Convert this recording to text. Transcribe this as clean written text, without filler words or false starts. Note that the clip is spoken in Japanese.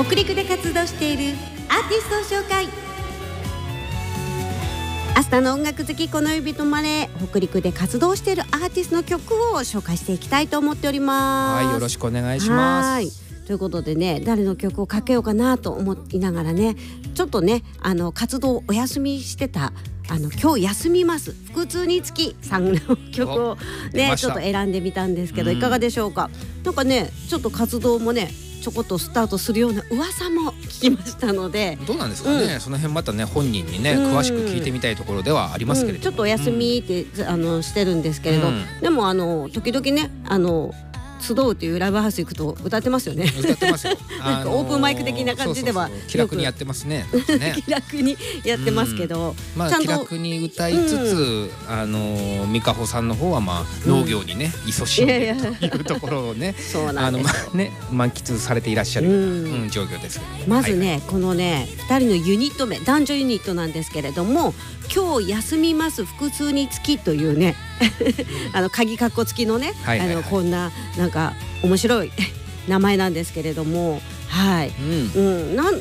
北陸で活動しているアーティストを紹介。明日の音楽好きこの指止まれ、北陸で活動しているアーティストの曲を紹介していきたいと思っております。 はい、よろしくお願いします。 ということでね、誰の曲をかけようかなと思いながらね、ちょっとね活動をお休みしてた今日休みます腹痛につきさんの曲をねちょっと選んでみたんですけど、いかがでしょうか。なんかねちょっと活動もねちょこっとスタートするような噂も聞きましたので、 どうなんですかね、その辺またね本人にね詳しく聞いてみたいところではありますけれども、 ちょっとお休みって、してるんですけれど、でも時々ね集うというライブハウス行くと歌ってますよね。 歌ってますよ。 なんかオープンマイク的な感じでは気楽にやってますね。 気楽にやってますけど、 まあ気楽に歌いつつ、美香穂さんの方はまあ農業にね勤しんでいるというところをね、満喫されていらっしゃる状況ですけど、 まずねこのね2人のユニット名、男女ユニットなんですけれども、今日休みます腹痛につきというね鍵括弧付きのね、こんななんか面白い名前なんですけれども、はい、